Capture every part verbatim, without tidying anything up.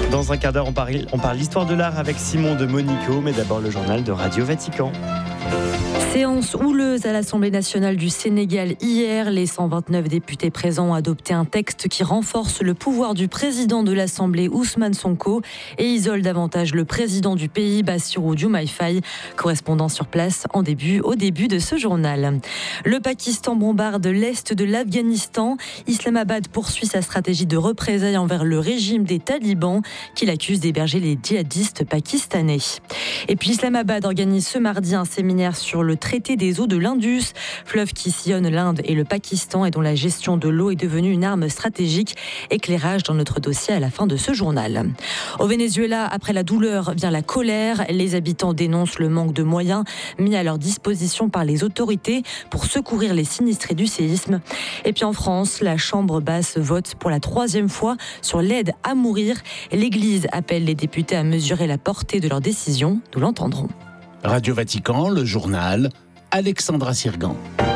Dans un quart d'heure, on parle, on parle l'histoire de l'art avec Simon de Monico, mais d'abord le journal de Radio Vatican. Séance houleuse à l'Assemblée nationale du Sénégal hier. Les cent vingt-neuf députés présents ont adopté un texte qui renforce le pouvoir du président de l'Assemblée, Ousmane Sonko, et isole davantage le président du pays, Bassirou Diomaye Faye, correspondant sur place en début, au début de ce journal. Le Pakistan bombarde l'est de l'Afghanistan. Islamabad poursuit sa stratégie de représailles envers le régime des talibans, qu'il accuse d'héberger les djihadistes pakistanais. Et puis Islamabad organise ce mardi un séminaire sur le traité des eaux de l'Indus, fleuve qui sillonne l'Inde et le Pakistan et dont la gestion de l'eau est devenue une arme stratégique. Éclairage dans notre dossier à la fin de ce journal. Au Venezuela, après la douleur vient la colère. Les habitants dénoncent le manque de moyens mis à leur disposition par les autorités pour secourir les sinistrés du séisme. Et puis en France, la Chambre basse vote pour la troisième fois sur l'aide à mourir. L'Église appelle les députés à mesurer la portée de leur décision. Nous l'entendrons. Radio Vatican, le journal, Alexandra Sirgan.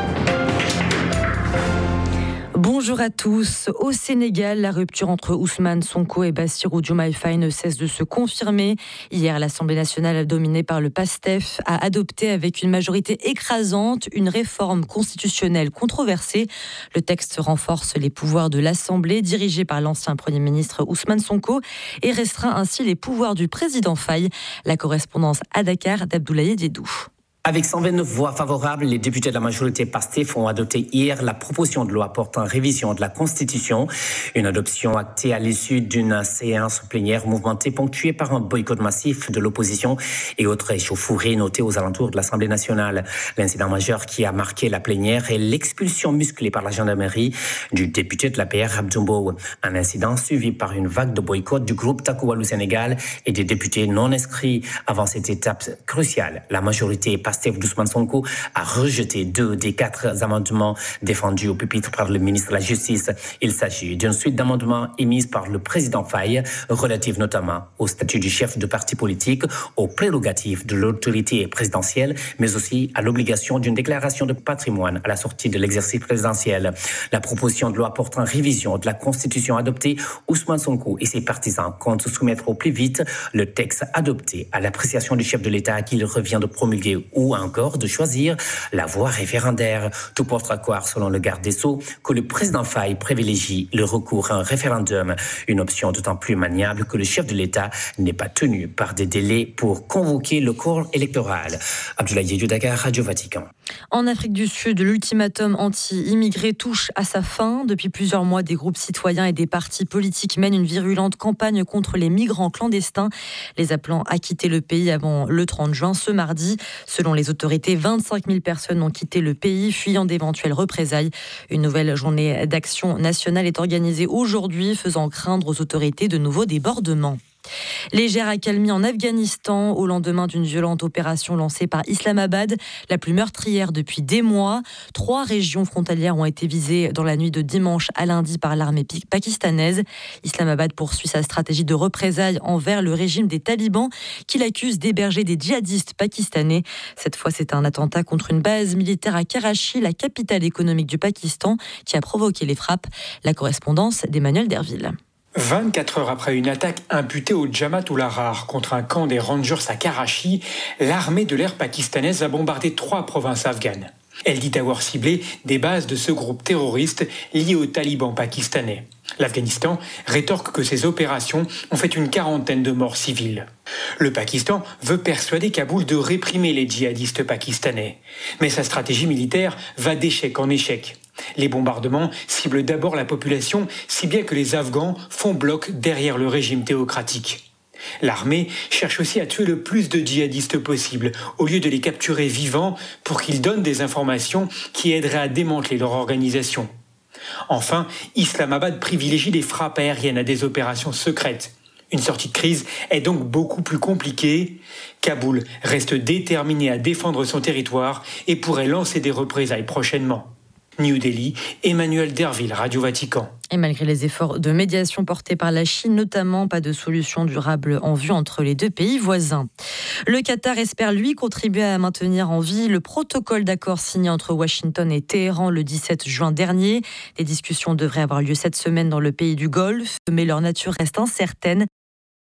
Bonjour à tous. Au Sénégal, la rupture entre Ousmane Sonko et Bassirou Diomaye Faye ne cesse de se confirmer. Hier, l'Assemblée nationale, dominée par le PASTEF, a adopté avec une majorité écrasante une réforme constitutionnelle controversée. Le texte renforce les pouvoirs de l'Assemblée, dirigée par l'ancien Premier ministre Ousmane Sonko, et restreint ainsi les pouvoirs du président Faye. La correspondance à Dakar d'Abdoulaye Diédou. Avec cent vingt-neuf voix favorables, les députés de la majorité PASTEF ont adopté hier la proposition de loi portant révision de la Constitution. Une adoption actée à l'issue d'une séance plénière mouvementée ponctuée par un boycott massif de l'opposition et autres échauffourées notées aux alentours de l'Assemblée nationale. L'incident majeur qui a marqué la plénière est l'expulsion musclée par la gendarmerie du député de l'A P R, Abdoumbo. Un incident suivi par une vague de boycott du groupe Takoualou Sénégal et des députés non inscrits. Avant cette étape cruciale, la majorité PASTEF Steve d'Ousmane Sonko a rejeté deux des quatre amendements défendus au pupitre par le ministre de la Justice. Il s'agit d'une suite d'amendements émis par le président Faye, relatifs notamment au statut du chef de parti politique, aux prérogatives de l'autorité présidentielle, mais aussi à l'obligation d'une déclaration de patrimoine à la sortie de l'exercice présidentiel. La proposition de loi portant révision de la Constitution adoptée, Ousmane Sonko et ses partisans comptent soumettre au plus vite le texte adopté à l'appréciation du chef de l'État qu'il revient de promulguer ou encore de choisir la voie référendaire. Tout porte à croire, selon le garde des Sceaux, que le président Faye privilégie le recours à un référendum, une option d'autant plus maniable que le chef de l'État n'est pas tenu par des délais pour convoquer le corps électoral. Abdoulaye Diédou, Dakar, Radio Vatican. En Afrique du Sud, l'ultimatum anti-immigré touche à sa fin. Depuis plusieurs mois, des groupes citoyens et des partis politiques mènent une virulente campagne contre les migrants clandestins, les appelant à quitter le pays avant le trente juin, ce mardi. Selon les autorités, vingt-cinq mille personnes ont quitté le pays, fuyant d'éventuelles représailles. Une nouvelle journée d'action nationale est organisée aujourd'hui, faisant craindre aux autorités de nouveaux débordements. Légère accalmie en Afghanistan au lendemain d'une violente opération lancée par Islamabad, la plus meurtrière depuis des mois. Trois régions frontalières ont été visées dans la nuit de dimanche à lundi par l'armée pakistanaise. Islamabad poursuit sa stratégie de représailles envers le régime des talibans qu'il accuse d'héberger des djihadistes pakistanais. Cette fois, c'est un attentat contre une base militaire à Karachi, la capitale économique du Pakistan, qui a provoqué les frappes. La correspondance d'Emmanuel Derville. vingt-quatre heures après une attaque imputée au Jamaat ul Ahrar contre un camp des Rangers à Karachi, l'armée de l'air pakistanaise a bombardé trois provinces afghanes. Elle dit avoir ciblé des bases de ce groupe terroriste lié aux talibans pakistanais. L'Afghanistan rétorque que ces opérations ont fait une quarantaine de morts civiles. Le Pakistan veut persuader Kaboul de réprimer les djihadistes pakistanais. Mais sa stratégie militaire va d'échec en échec. Les bombardements ciblent d'abord la population, si bien que les Afghans font bloc derrière le régime théocratique. L'armée cherche aussi à tuer le plus de djihadistes possible, au lieu de les capturer vivants pour qu'ils donnent des informations qui aideraient à démanteler leur organisation. Enfin, Islamabad privilégie les frappes aériennes à des opérations secrètes. Une sortie de crise est donc beaucoup plus compliquée. Kaboul reste déterminé à défendre son territoire et pourrait lancer des représailles prochainement. New Delhi, Emmanuel Derville, Radio Vatican. Et malgré les efforts de médiation portés par la Chine, notamment, pas de solution durable en vue entre les deux pays voisins. Le Qatar espère, lui, contribuer à maintenir en vie le protocole d'accord signé entre Washington et Téhéran le dix-sept juin dernier. Les discussions devraient avoir lieu cette semaine dans le pays du Golfe, mais leur nature reste incertaine.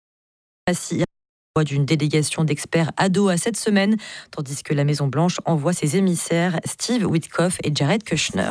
d'une délégation d'experts à Doha cette semaine, tandis que la Maison-Blanche envoie ses émissaires Steve Witkoff et Jared Kushner.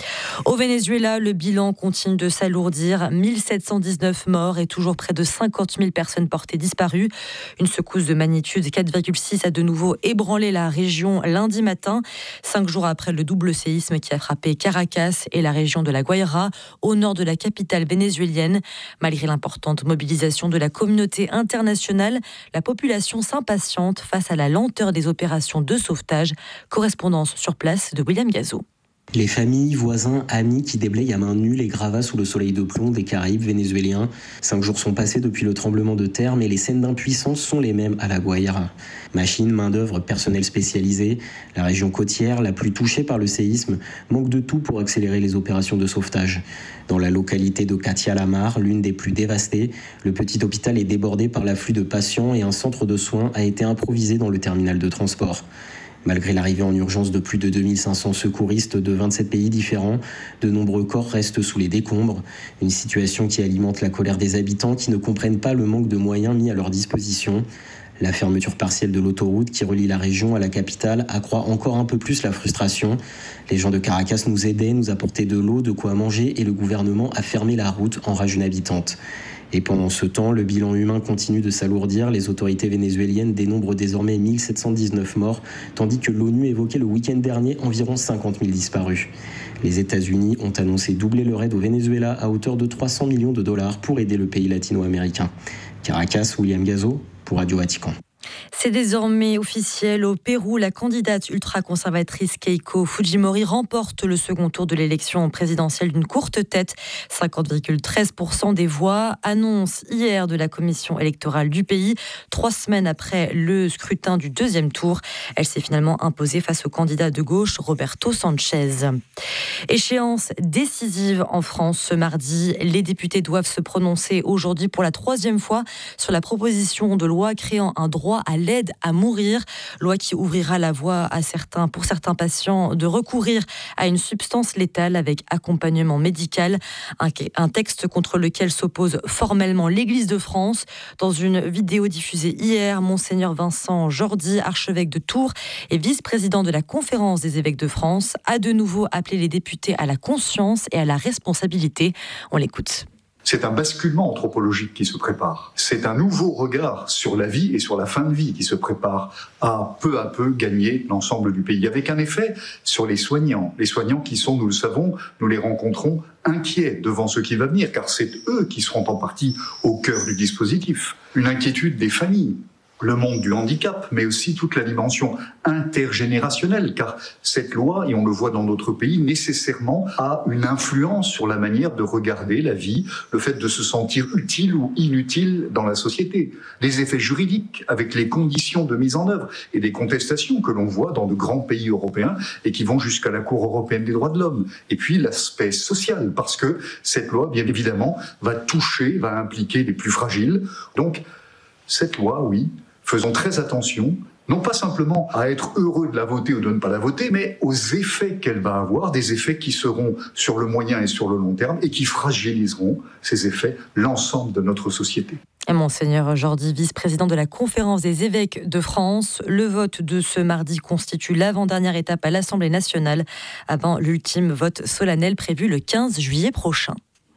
Au Venezuela, le bilan continue de s'alourdir. mille sept cent dix-neuf morts et toujours près de cinquante mille personnes portées disparues. Une secousse de magnitude quatre virgule six a de nouveau ébranlé la région lundi matin, cinq jours après le double séisme qui a frappé Caracas et la région de la Guaira, au nord de la capitale vénézuélienne. Malgré l'importante mobilisation de la communauté internationale, la population s'impatiente face à la lenteur des opérations de sauvetage. Correspondance sur place de William Gazo. Les familles, voisins, amis qui déblayent à main nue les gravats sous le soleil de plomb des Caraïbes vénézuéliens. Cinq jours sont passés depuis le tremblement de terre, mais les scènes d'impuissance sont les mêmes à la Guaira. Machines, main-d'œuvre, personnel spécialisé. La région côtière, la plus touchée par le séisme, manque de tout pour accélérer les opérations de sauvetage. Dans la localité de Catia-la-Mar, l'une des plus dévastées, le petit hôpital est débordé par l'afflux de patients et un centre de soins a été improvisé dans le terminal de transport. Malgré l'arrivée en urgence de plus de deux mille cinq cents secouristes de vingt-sept pays différents, de nombreux corps restent sous les décombres. Une situation qui alimente la colère des habitants qui ne comprennent pas le manque de moyens mis à leur disposition. La fermeture partielle de l'autoroute qui relie la région à la capitale accroît encore un peu plus la frustration. Les gens de Caracas nous aidaient, nous apportaient de l'eau, de quoi manger et le gouvernement a fermé la route, enrage une habitante. Et pendant ce temps, le bilan humain continue de s'alourdir. Les autorités vénézuéliennes dénombrent désormais mille sept cent dix-neuf morts, tandis que l'ONU évoquait le week-end dernier environ cinquante mille disparus. Les États-Unis ont annoncé doubler leur aide au Venezuela à hauteur de trois cents millions de dollars pour aider le pays latino-américain. Caracas, William Gazo pour Radio Vatican. C'est désormais officiel. Au Pérou, la candidate ultra-conservatrice Keiko Fujimori remporte le second tour de l'élection présidentielle d'une courte tête. cinquante virgule treize pour cent des voix, annonce hier de la commission électorale du pays. Trois semaines après le scrutin du deuxième tour, elle s'est finalement imposée face au candidat de gauche Roberto Sanchez. Échéance décisive en France ce mardi. Les députés doivent se prononcer aujourd'hui pour la troisième fois sur la proposition de loi créant un droit à l'aide à mourir, loi qui ouvrira la voie à certains, pour certains patients de recourir à une substance létale avec accompagnement médical, un, un texte contre lequel s'oppose formellement l'Église de France. Dans une vidéo diffusée hier, Monseigneur Vincent Jordi, archevêque de Tours et vice-président de la Conférence des évêques de France, a de nouveau appelé les députés à la conscience et à la responsabilité. On l'écoute. C'est un basculement anthropologique qui se prépare. C'est un nouveau regard sur la vie et sur la fin de vie qui se prépare à peu à peu gagner l'ensemble du pays. Avec un effet sur les soignants. Les soignants qui sont, nous le savons, nous les rencontrons inquiets devant ce qui va venir, car c'est eux qui seront en partie au cœur du dispositif. Une inquiétude des familles. Le monde du handicap, mais aussi toute la dimension intergénérationnelle, car cette loi, et on le voit dans d'autres pays, nécessairement a une influence sur la manière de regarder la vie, le fait de se sentir utile ou inutile dans la société. Les effets juridiques, avec les conditions de mise en œuvre et des contestations que l'on voit dans de grands pays européens et qui vont jusqu'à la Cour européenne des droits de l'homme. Et puis l'aspect social, parce que cette loi, bien évidemment, va toucher, va impliquer les plus fragiles. Donc, cette loi, oui, faisons très attention, non pas simplement à être heureux de la voter ou de ne pas la voter, mais aux effets qu'elle va avoir, des effets qui seront sur le moyen et sur le long terme et qui fragiliseront, ces effets, l'ensemble de notre société. Et Monseigneur Jordi, vice-président de la Conférence des évêques de France, le vote de ce mardi constitue l'avant-dernière étape à l'Assemblée nationale, avant l'ultime vote solennel prévu le quinze juillet prochain.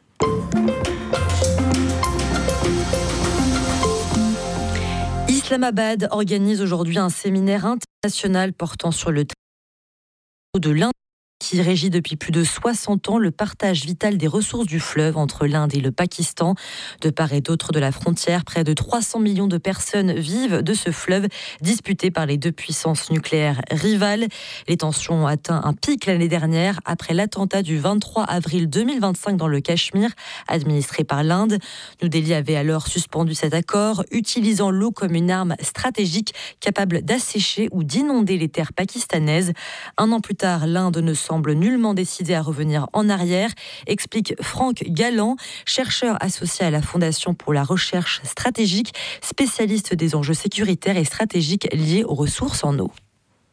Islamabad organise aujourd'hui un séminaire international portant sur le de l'Inde qui régit depuis plus de soixante ans le partage vital des ressources du fleuve entre l'Inde et le Pakistan. De part et d'autre de la frontière, près de trois cents millions de personnes vivent de ce fleuve disputé par les deux puissances nucléaires rivales. Les tensions ont atteint un pic l'année dernière après l'attentat du vingt-trois avril deux mille vingt-cinq dans le Cachemire, administré par l'Inde. New Delhi avait alors suspendu cet accord, utilisant l'eau comme une arme stratégique capable d'assécher ou d'inonder les terres pakistanaises. Un an plus tard, l'Inde ne semble nullement décidé à revenir en arrière, explique Franck Galland, chercheur associé à la Fondation pour la recherche stratégique, spécialiste des enjeux sécuritaires et stratégiques liés aux ressources en eau.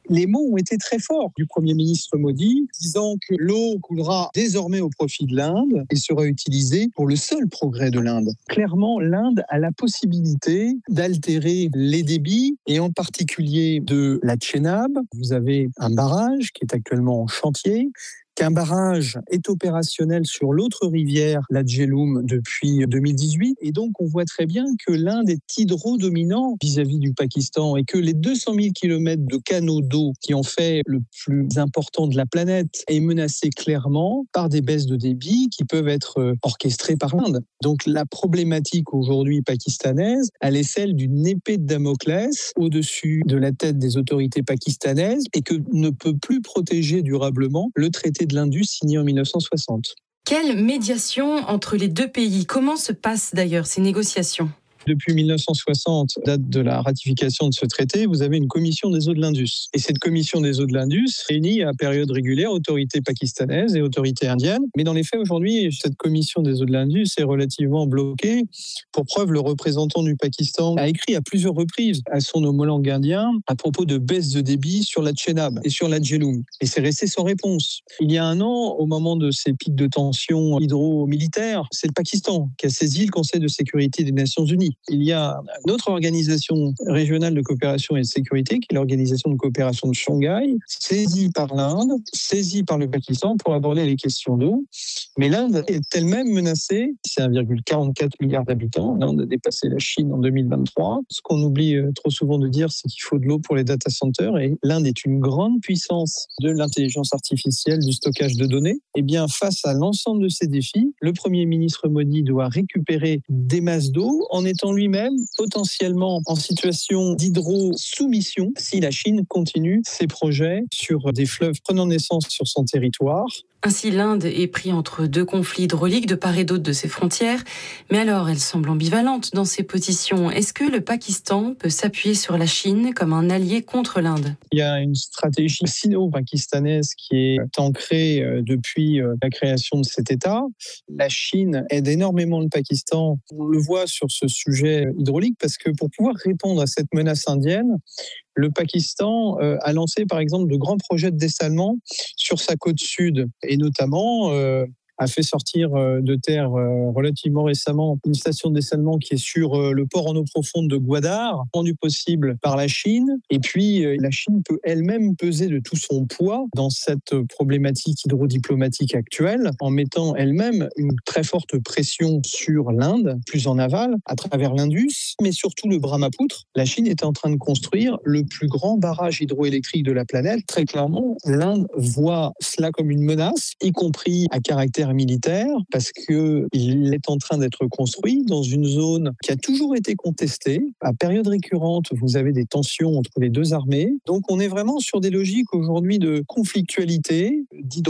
Les mots ont été très forts du Premier ministre Modi, disant que l'eau coulera désormais au profit de l'Inde et sera utilisée pour le seul progrès de l'Inde. Clairement, l'Inde a la possibilité d'altérer les débits et en particulier de la Chenab. Vous avez un barrage qui est actuellement en chantier, qu'un barrage est opérationnel sur l'autre rivière, la Jhelum, depuis deux mille dix-huit. Et donc, on voit très bien que l'Inde est hydro-dominant vis-à-vis du Pakistan et que les deux cent mille kilomètres de canaux d'eau qui ont fait le plus important de la planète est menacé clairement par des baisses de débit qui peuvent être orchestrées par l'Inde. Donc, la problématique aujourd'hui pakistanaise, elle est celle d'une épée de Damoclès au-dessus de la tête des autorités pakistanaises et que ne peut plus protéger durablement le traité de l'Indus signé en mille neuf cent soixante. Quelle médiation entre les deux pays ? Comment se passent d'ailleurs ces négociations ? Depuis mille neuf cent soixante, date de la ratification de ce traité, vous avez une commission des eaux de l'Indus. Et cette commission des eaux de l'Indus réunit à période régulière autorités pakistanaises et autorités indiennes. Mais dans les faits, aujourd'hui, cette commission des eaux de l'Indus est relativement bloquée. Pour preuve, le représentant du Pakistan a écrit à plusieurs reprises à son homologue indien à propos de baisse de débit sur la Chenab et sur la Jhelum. Et c'est resté sans réponse. Il y a un an, au moment de ces pics de tension hydro-militaires, c'est le Pakistan qui a saisi le Conseil de sécurité des Nations Unies. Il y a une autre organisation régionale de coopération et de sécurité, qui est l'organisation de coopération de Shanghai, saisie par l'Inde, saisie par le Pakistan pour aborder les questions d'eau. Mais l'Inde est elle-même menacée. C'est un virgule quarante-quatre milliard d'habitants. L'Inde a dépassé la Chine en deux mille vingt-trois. Ce qu'on oublie trop souvent de dire, c'est qu'il faut de l'eau pour les data centers. Et l'Inde est une grande puissance de l'intelligence artificielle, du stockage de données. Et bien, face à l'ensemble de ces défis, le Premier ministre Modi doit récupérer des masses d'eau en étant lui-même potentiellement en situation d'hydro-soumission si la Chine continue ses projets sur des fleuves prenant naissance sur son territoire. Ainsi, l'Inde est prise entre deux conflits hydrauliques de part et d'autre de ses frontières. Mais alors, elle semble ambivalente dans ses positions. Est-ce que le Pakistan peut s'appuyer sur la Chine comme un allié contre l'Inde ? Il y a une stratégie sino-pakistanaise qui est ancrée depuis la création de cet État. La Chine aide énormément le Pakistan. On le voit sur ce sujet hydraulique parce que pour pouvoir répondre à cette menace indienne, le Pakistan a lancé par exemple de grands projets de dessalement sur sa côte sud et notamment euh, a fait sortir de terre relativement récemment une station de dessalement qui est sur le port en eau profonde de Gwadar, rendu possible par la Chine. Et puis, la Chine peut elle-même peser de tout son poids dans cette problématique hydrodiplomatique actuelle, en mettant elle-même une très forte pression sur l'Inde, plus en aval, à travers l'Indus, mais surtout le Brahmapoutre. La Chine est en train de construire le plus grand barrage hydroélectrique de la planète. Très clairement, l'Inde voit cela comme une menace, y compris à caractère militaire, parce qu'il est en train d'être construit dans une zone qui a toujours été contestée. À période récurrente, vous avez des tensions entre les deux armées. Donc on est vraiment sur des logiques aujourd'hui de conflictualité,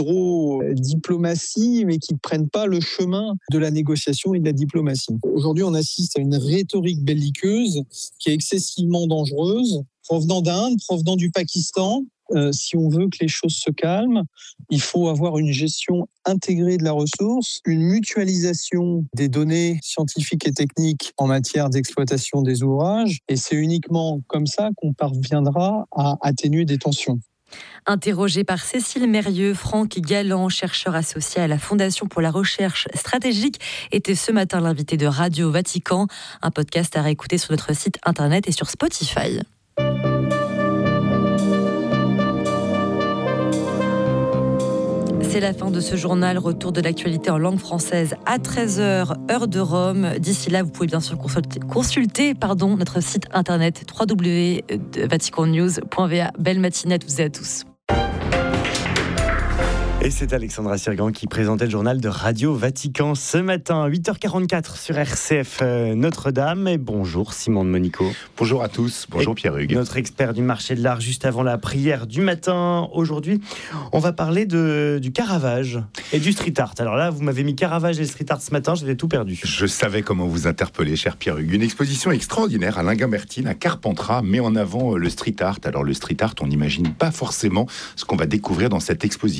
d'hydro-diplomatie, mais qui ne prennent pas le chemin de la négociation et de la diplomatie. Aujourd'hui, on assiste à une rhétorique belliqueuse qui est excessivement dangereuse, provenant d'Inde, provenant du Pakistan. Euh, si on veut que les choses se calment, il faut avoir une gestion intégrée de la ressource, une mutualisation des données scientifiques et techniques en matière d'exploitation des ouvrages, et c'est uniquement comme ça qu'on parviendra à atténuer des tensions. Interrogé par Cécile Mérieux, Franck Galland, chercheur associé à la Fondation pour la recherche stratégique, était ce matin l'invité de Radio Vatican, un podcast à réécouter sur notre site internet et sur Spotify. C'est la fin de ce journal. Retour de l'actualité en langue française à treize heures, heure de Rome. D'ici là, vous pouvez bien sûr consulter, consulter pardon, notre site internet w w w point vatican news point v a. Belle matinée à toutes et à tous. Et c'est Alexandra Sirgan qui présentait le journal de Radio Vatican ce matin, huit heures quarante-quatre sur R C F Notre-Dame. Et bonjour Simon de Monico. Bonjour à tous, bonjour Pierre Hugues. Notre expert du marché de l'art juste avant la prière du matin. Aujourd'hui, on va parler de, du Caravage et du street art. Alors là, vous m'avez mis Caravage et street art ce matin, j'avais tout perdu. Je savais comment vous interpeller, cher Pierre Hugues. Une exposition extraordinaire à Linguin-Mertine, à Carpentras, met en avant le street art. Alors le street art, on n'imagine pas forcément ce qu'on va découvrir dans cette exposition en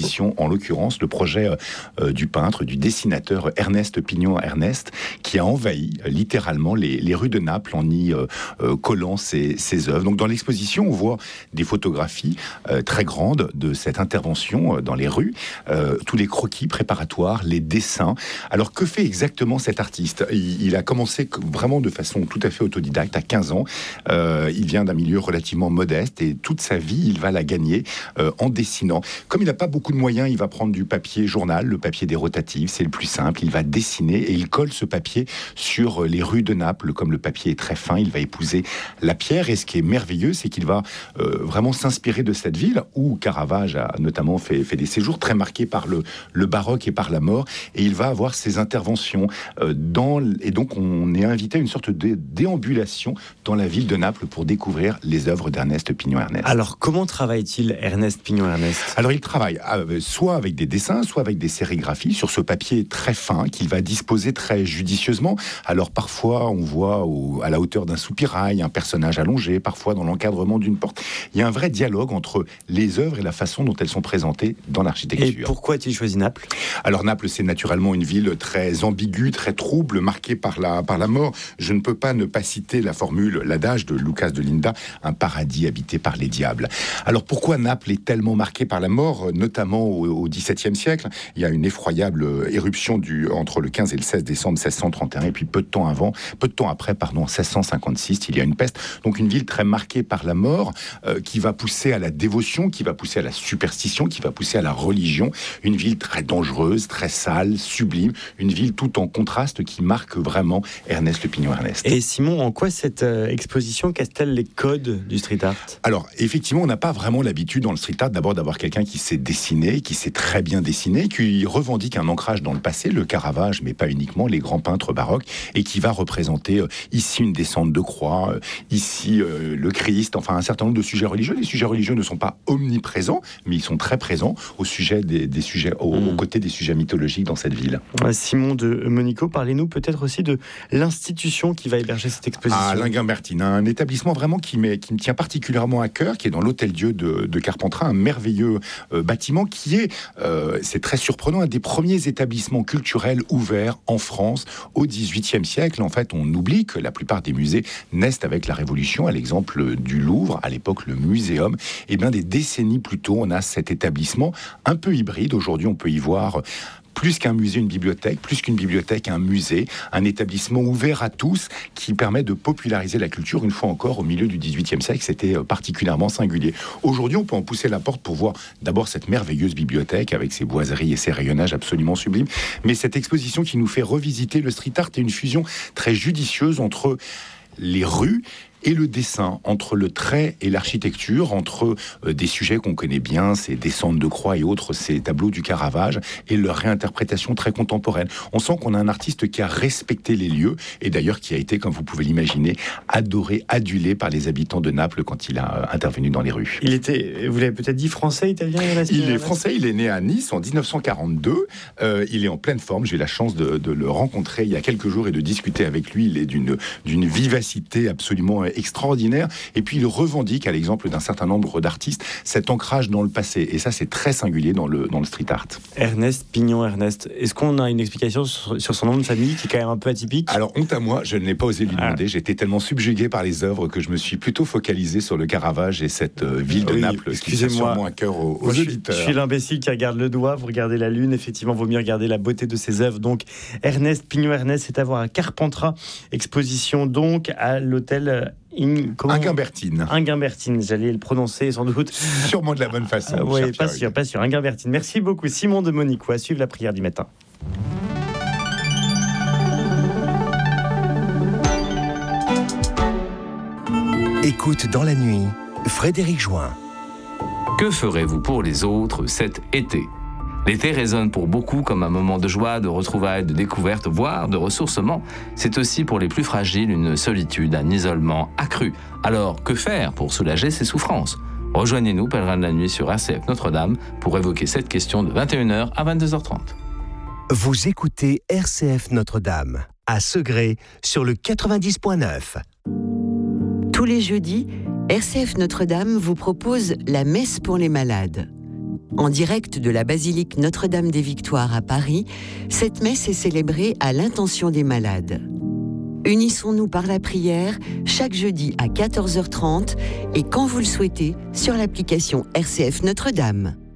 l'occurrence le projet euh, du peintre, du dessinateur Ernest Pignon-Ernest, qui a envahi euh, littéralement les, les rues de Naples en y euh, euh, collant ses, ses œuvres. Donc dans l'exposition, on voit des photographies euh, très grandes de cette intervention euh, dans les rues, euh, tous les croquis préparatoires, les dessins. Alors que fait exactement cet artiste ? il, il a commencé vraiment de façon tout à fait autodidacte à quinze ans. Euh, il vient d'un milieu relativement modeste et toute sa vie, il va la gagner euh, en dessinant. Comme il n'a pas beaucoup de moyens, il va prendre du papier journal, le papier des rotatives, c'est le plus simple. Il va dessiner et il colle ce papier sur les rues de Naples. Comme le papier est très fin, il va épouser la pierre. Et ce qui est merveilleux, c'est qu'il va euh, vraiment s'inspirer de cette ville où Caravage a notamment fait, fait des séjours très marqués par le, le baroque et par la mort. Et il va avoir ses interventions euh, dans... Et donc, on est invité à une sorte de déambulation dans la ville de Naples pour découvrir les œuvres d'Ernest Pignon-Ernest. Alors, comment travaille-t-il, Ernest Pignon-Ernest ? Alors, il travaille euh, soit avec des dessins, soit avec des sérigraphies sur ce papier très fin qu'il va disposer très judicieusement. Alors, parfois, on voit au, à la hauteur d'un soupirail un personnage allongé, parfois dans l'encadrement d'une porte. Il y a un vrai dialogue entre les œuvres et la façon dont elles sont présentées dans l'architecture. Et pourquoi a-t-il choisi Naples ? Alors, Naples, c'est naturellement une ville très ambiguë, très trouble, marquée par la, par la mort. Je ne peux pas ne pas citer la formule, l'adage de Lucas de Linda, un paradis habité par les diables. Alors, pourquoi Naples est tellement marquée par la mort, notamment au, au dix-septième siècle ? Il y a une effroyable éruption du, entre le quinze et le seize décembre seize cent trente et un, et puis peu de temps avant, peu de temps après, pardon, seize cent cinquante-six, il y a une peste. Donc, une ville très marquée par la mort, euh, qui va pousser à la dévotion, qui va pousser à la superstition, qui va pousser à la religion. Une ville très dangereuse, très sale, sublime. Une ville tout en contraste qui marque vraiment Ernest Pignon-Ernest. Et Simon, en quoi cette euh, exposition casse-t-elle les codes du street art ? Alors, effectivement, on n'a pas vraiment l'habitude dans le street art d'abord d'avoir quelqu'un qui sait dessiner, qui sait très bien dessiner, qui revendique un ancrage dans le passé, le Caravage, mais pas uniquement, les grands peintres baroques, et qui va représenter euh, ici une descente de croix, euh, ici euh, le Christ, enfin un certain nombre de sujets religieux. Les sujets religieux ne sont pas omniprésents, mais ils sont très présents au sujet des, des sujets, au, mmh. aux côtés des sujets mythologiques dans cette ville. Simon de Monico, parlez-nous peut-être aussi de l'institution qui va héberger cette exposition. Ah, Linguimbertine, un établissement vraiment qui, met, qui me tient particulièrement à cœur, qui est dans l'Hôtel-Dieu de, de Carpentras, un merveilleux euh, bâtiment qui est, euh, c'est très surprenant, un des premiers établissements culturels ouverts en France au dix-huitième siècle. En fait, on oublie que la plupart des musées naissent avec la Révolution, à l'exemple du Louvre, à l'époque le Muséum. Et bien des décennies plus tôt, on a cet établissement un peu hybride. Aujourd'hui, on peut y voir plus qu'un musée, une bibliothèque, plus qu'une bibliothèque, un musée, un établissement ouvert à tous qui permet de populariser la culture. Une fois encore, au milieu du dix-huitième siècle, c'était particulièrement singulier. Aujourd'hui, on peut en pousser la porte pour voir d'abord cette merveilleuse bibliothèque avec ses boiseries et ses rayonnages absolument sublimes, mais cette exposition qui nous fait revisiter le street art est une fusion très judicieuse entre les rues et le dessin, entre le trait et l'architecture, entre euh, des sujets qu'on connaît bien, ces descentes de croix et autres, ces tableaux du Caravage, et leur réinterprétation très contemporaine. On sent qu'on a un artiste qui a respecté les lieux, et d'ailleurs qui a été, comme vous pouvez l'imaginer, adoré, adulé par les habitants de Naples quand il a euh, intervenu dans les rues. Il était, vous l'avez peut-être dit, français, italien ? Il est français, il est né à Nice en dix-neuf cent quarante-deux, euh, il est en pleine forme, j'ai eu la chance de, de le rencontrer il y a quelques jours et de discuter avec lui, il est d'une, d'une vivacité absolument extraordinaire, et puis il revendique, à l'exemple d'un certain nombre d'artistes, cet ancrage dans le passé, et ça c'est très singulier dans le, dans le street art. Ernest Pignon-Ernest, est-ce qu'on a une explication sur, sur son nom de famille qui est quand même un peu atypique ? Alors honte à moi, je ne l'ai pas osé lui demander, ah. J'étais tellement subjugué par les œuvres que je me suis plutôt focalisé sur le Caravage et cette euh, ville de oui, Naples qui tient sûrement à cœur aux, aux moi, auditeurs. Je suis l'imbécile qui regarde le doigt, vous regardez la lune, effectivement vaut mieux regarder la beauté de ses œuvres. Donc Ernest Pignon-Ernest, c'est à voir à Carpentras, exposition donc à l'hôtel In, Inguimbertine. Inguimbertine, j'allais le prononcer sans doute. Sûrement de la bonne façon. Euh, oui, pas sûr, pas sûr. Inguimbertine. Merci beaucoup, Simon de Monico. À suivre la prière du matin. Écoute dans la nuit, Frédéric Join. Que ferez-vous pour les autres cet été ? L'été résonne pour beaucoup comme un moment de joie, de retrouvailles, de découverte, voire de ressourcement. C'est aussi pour les plus fragiles une solitude, un isolement accru. Alors, que faire pour soulager ces souffrances ? Rejoignez-nous, pèlerins de la nuit, sur R C F Notre-Dame pour évoquer cette question de vingt et une heures à vingt-deux heures trente. Vous écoutez R C F Notre-Dame, à Segré, sur le quatre-vingt-dix virgule neuf. Tous les jeudis, R C F Notre-Dame vous propose la messe pour les malades. En direct de la basilique Notre-Dame des Victoires à Paris, cette messe est célébrée à l'intention des malades. Unissons-nous par la prière chaque jeudi à quatorze heures trente et quand vous le souhaitez sur l'application R C F Notre-Dame.